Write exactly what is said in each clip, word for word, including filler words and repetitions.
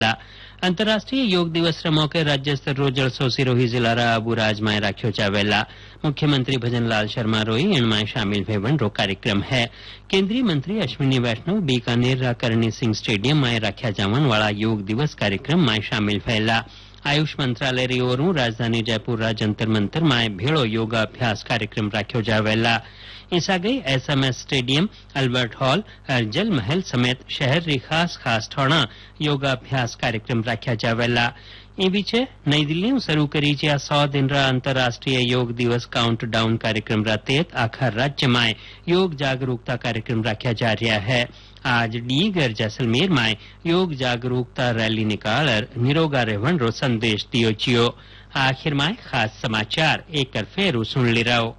अंतर्राष्ट्रीय योग दिवस मौके राज्य स्तर जलसो सिरोही जिला आबूराज में राख्यो जावेला मुख्यमंत्री भजनलाल शर्मा रोई इनमें शामिल भेवन रो कार्यक्रम है। केंद्रीय मंत्री अश्विनी वैष्णव बीकानेर करणी सिंह स्टेडियम में राख्या जावन वाला योग दिवस कार्यक्रम में शामिल भयला। आयुष मंत्रालय री ओरू राजधानी जयपुर रा जंतर मंतर में भेड़ो योगाभ्यास कार्यक्रम राख्यो जावेला। ईसा गई एसएमएस स्टेडियम अल्बर्ट हॉल और जल महल समेत शहर री खास खास ठोणा योगाभ्यास कार्यक्रम राख्या जावेला। ई बीचे नई दिल्ली में शुरू करी ज्या सौ दिन रा अंतर्राष्ट्रीय योग दिवस काउंट डाउन कार्यक्रम रा तहत आखा राज्य में योग जागरूकता कार्यक्रम राख्या जा रहा है। आज डीगर जैसलमेर में योग जागरूकता रैली निकाल निरोगा रहवन रो संदेश दियो चियो। आखिर में खास समाचार एक कर फेरू सुन ली रहो।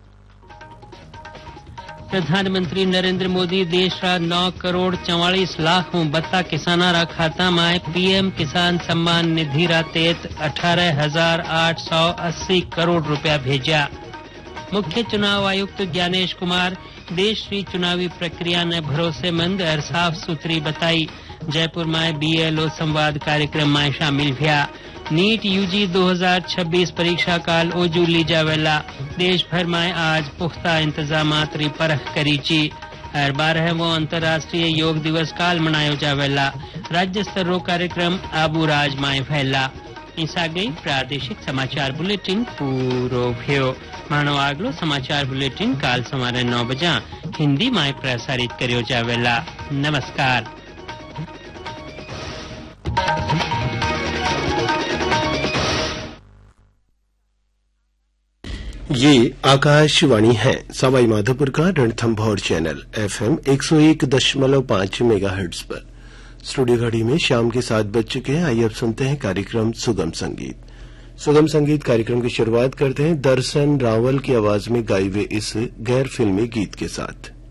प्रधानमंत्री नरेंद्र मोदी देश रा नौ करोड़ चौवालीस लाख हूँ बत्ता किसाना रा खाता में पीएम किसान सम्मान निधि रा तहत अठारह हजार आठ सौ अस्सी करोड़ रुपया भेजा। मुख्य चुनाव आयुक्त ज्ञानेश कुमार देश की चुनावी प्रक्रिया ने भरोसेमंद और साफ सुथरी बताई। जयपुर में बीएलओ संवाद कार्यक्रम में शामिल हुआ। नीट यूजी दो हजार छब्बीस परीक्षा काल ओजू ली जावेला। देश भर में आज पुख्ता इंतजामात री परख करीची और बारहवो अंतर्राष्ट्रीय योग दिवस काल मनायो जावेला। राज्य स्तर रो कार्यक्रम आबूराज में फैला। ईसा गई प्रादेशिक समाचार बुलेटिन पूरो भ्यो। मानो आगलो समाचार बुलेटिन काल सवारे नौ बजा हिंदी में प्रसारित करियो जावेला। नमस्कार। ये आकाशवाणी है सवाई माधोपुर का रणथंभौर चैनल एफएम एक सौ एक दशमलव पांच मेगाहर्ट्ज पर। स्टूडियो घड़ी में शाम के सात बज चुके हैं। आइए अब सुनते हैं कार्यक्रम सुगम संगीत। सुगम संगीत कार्यक्रम की शुरुआत करते हैं दर्शन रावल की आवाज में गाए हुए इस गैर फिल्मी गीत के साथ।